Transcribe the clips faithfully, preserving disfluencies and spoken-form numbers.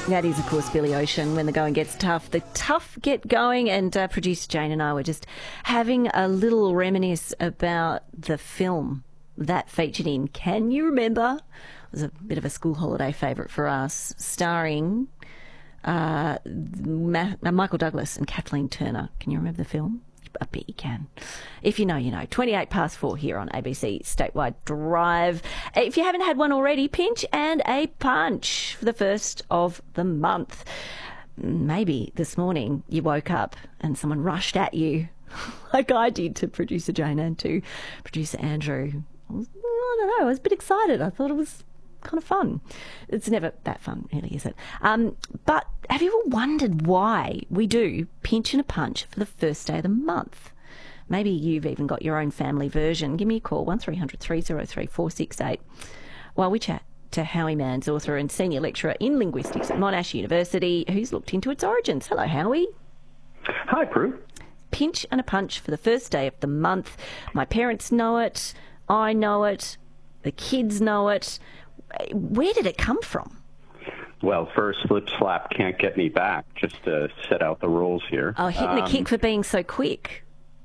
That is, of course, Billy Ocean. When the going gets tough, the tough get going. And uh, producer Jane and I were just having a little reminisce about the film that featured in Can You Remember? It was a bit of a school holiday favourite for us, starring uh, Ma- Michael Douglas and Kathleen Turner. Can you remember the film? I bet you can. If you know, you know. twenty-eight past four here on A B C Statewide Drive. If you haven't had one already, pinch and a punch for the first of the month. Maybe this morning you woke up and someone rushed at you, like I did to producer Jane and to producer Andrew. I, was, I don't know, I was a bit excited. I thought it was kind of fun. It's never that fun, really, is it? Um, but have you ever wondered why we do pinch and a punch for the first day of the month? Maybe you've even got your own family version. Give me a call, one three hundred three oh three four six eight, while we chat to Howie Manns, author and senior lecturer in linguistics at Monash University, who's looked into its origins. Hello, Howie. Hi, Prue. Pinch and a punch for the first day of the month. My parents know it. I know it. The kids know it. Where did it come from? Well, first, flip slap can't get me back, just to set out the rules here. Oh, hitting um, the kick for being so quick.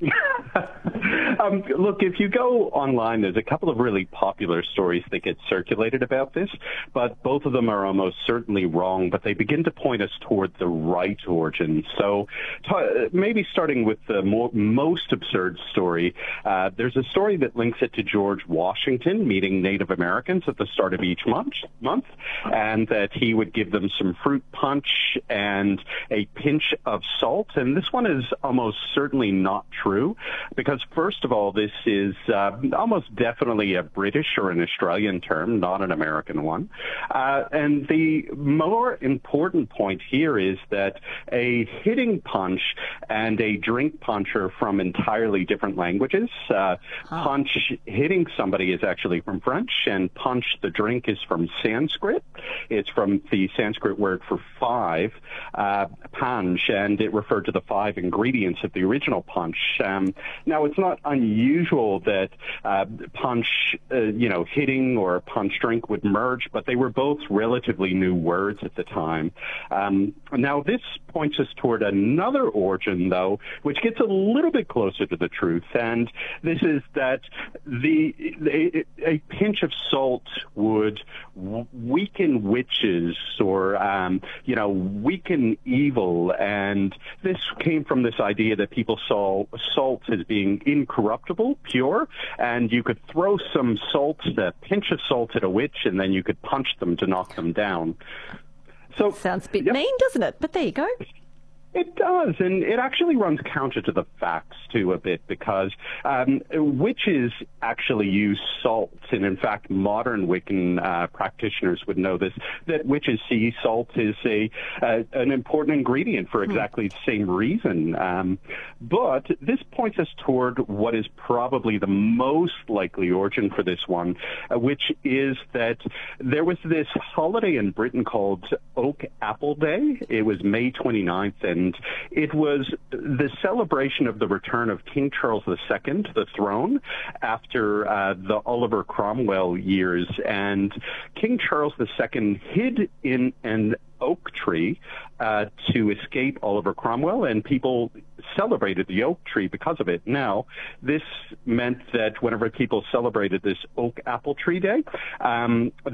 um, look, if you go online, there's a couple of really popular stories that get circulated about this, but both of them are almost certainly wrong, but they begin to point us toward the right origin. So t- maybe starting with the more, most absurd story, uh, there's a story that links it to George Washington meeting Native Americans at the start of each month, month and that he would give them some fruit punch and a pinch of salt. And this one is almost certainly not true. True, because first of all, this is uh, almost definitely a British or an Australian term, not an American one. Uh, and the more important point here is that a hitting punch and a drink punch are from entirely different languages. Uh, huh. Punch, hitting somebody, is actually from French, and punch, the drink, is from Sanskrit. It's from the Sanskrit word for five, uh, panch, and it referred to the five ingredients of the original punch. Um, now, it's not unusual that uh, punch, uh, you know, hitting or punch drink would merge, but they were both relatively new words at the time. Um, now, this points us toward another origin, though, which gets a little bit closer to the truth, and this is that the a, a pinch of salt would weaken witches or, um, you know, weaken evil, and this came from this idea that people saw salt as being incorruptible, pure, and you could throw some salt, a pinch of salt at a witch, and then you could punch them to knock them down. So sounds a bit yep. mean, doesn't it? But there you go. It does, and it actually runs counter to the facts, too, a bit, because um, witches actually use salt, and in fact, modern Wiccan uh, practitioners would know this, that witches see salt is a uh, an important ingredient for exactly the same reason. Um, but this points us toward what is probably the most likely origin for this one, uh, which is that there was this holiday in Britain called Oak Apple Day. It was May twenty-ninth, and And it was the celebration of the return of King Charles the Second to the throne after uh, the Oliver Cromwell years. And King Charles the Second hid in an oak tree uh, to escape Oliver Cromwell, and people celebrated the oak tree because of it. Now, this meant that whenever people celebrated this Oak Apple Tree Day, um,